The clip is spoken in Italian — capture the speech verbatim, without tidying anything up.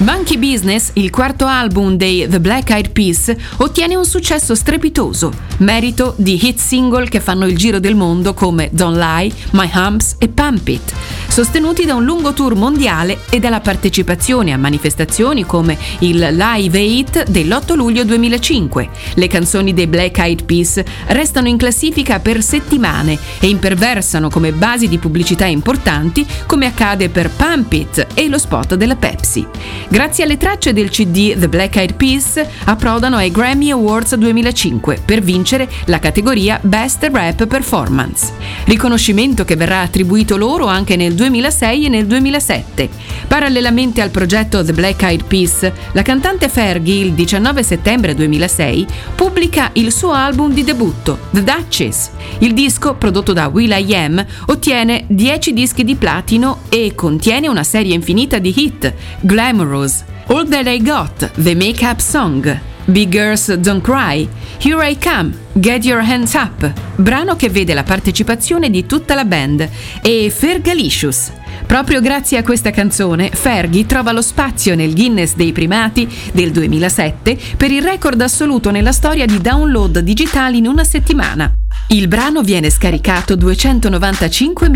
Monkey Business, il quarto album dei The Black Eyed Peas, ottiene un successo strepitoso, merito di hit single che fanno il giro del mondo come Don't Lie, My Humps e Pump It, sostenuti da un lungo tour mondiale e dalla partecipazione a manifestazioni come il Live Aid dell'otto luglio duemilacinque. Le canzoni dei Black Eyed Peas restano in classifica per settimane e imperversano come basi di pubblicità importanti, come accade per Pump It e lo spot della Pepsi. Grazie alle tracce del C D, The Black Eyed Peas approdano ai Grammy Awards duemilacinque per vincere la categoria Best Rap Performance, riconoscimento che verrà attribuito loro anche nel duemilasei e nel duemilasette. Parallelamente al progetto The Black Eyed Peas, la cantante Fergie il diciannove settembre duemilasei pubblica il suo album di debutto, The Duchess. Il disco, prodotto da will.i.am, ottiene dieci dischi di platino e contiene una serie infinita di hit: Glamorous, All That I Got, The Make-Up Song, Big Girls Don't Cry, Here I Come, Get Your Hands Up, brano che vede la partecipazione di tutta la band, e Fergalicious. Proprio grazie a questa canzone, Fergie trova lo spazio nel Guinness dei primati del duemilasette per il record assoluto nella storia di download digitali in una settimana. Il brano viene scaricato duecentonovantacinque